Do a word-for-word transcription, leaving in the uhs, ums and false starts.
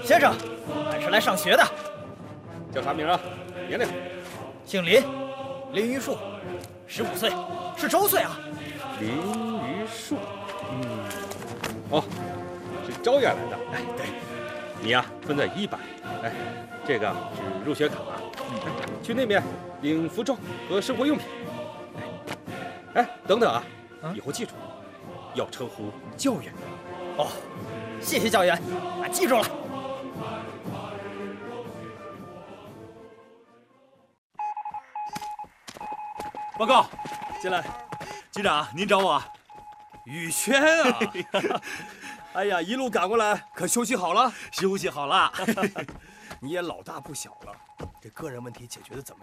先生，俺是来上学的。 叫啥名啊？年龄？ 姓林，林榆树，十五岁，是周岁啊。 林榆树，嗯，哦，是招远来的。 哎，对， 你呀、啊、分在一班。哎，这个是入学卡，嗯、去那边领服装和生活用品。哎，等等啊，嗯、以后记住，要称呼教员。 哦，谢谢教员，俺记住了。 报告，进来。局长，您找我？ 宇轩啊！哎呀，一路赶过来，可休息好了？ 休息好了。 你也老大不小了，这个人问题解决的怎么样？